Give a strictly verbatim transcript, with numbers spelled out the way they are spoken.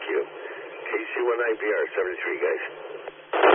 you. K C one nine B R seventy-three, guys.